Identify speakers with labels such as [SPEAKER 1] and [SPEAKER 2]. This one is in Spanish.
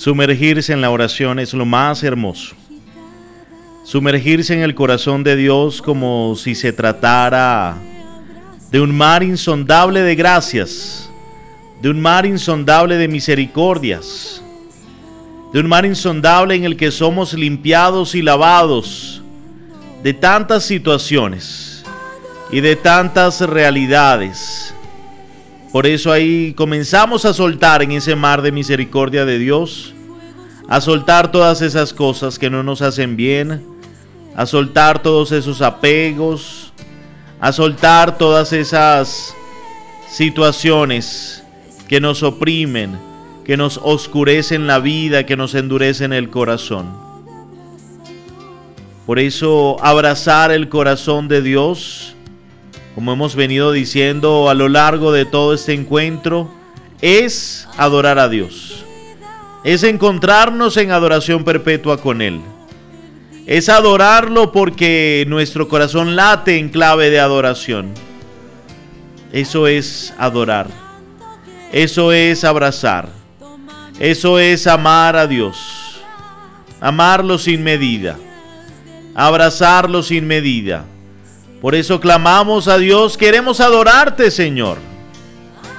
[SPEAKER 1] Sumergirse en la oración es lo más hermoso. Sumergirse en el corazón de Dios como si se tratara de un mar insondable de gracias, de un mar insondable de misericordias, de un mar insondable en el que somos limpiados y lavados de tantas situaciones y de tantas realidades. Por eso ahí comenzamos a soltar en ese mar de misericordia de Dios, a soltar todas esas cosas que no nos hacen bien, a soltar todos esos apegos, a soltar todas esas situaciones que nos oprimen, que nos oscurecen la vida, que nos endurecen el corazón. Por eso abrazar el corazón de Dios, como hemos venido diciendo a lo largo de todo este encuentro, es adorar a Dios. Es encontrarnos en adoración perpetua con Él. Es adorarlo porque nuestro corazón late en clave de adoración. Eso es adorar. Eso es abrazar. Eso es amar a Dios. Amarlo sin medida. Abrazarlo sin medida. Por eso clamamos a Dios, queremos adorarte, Señor.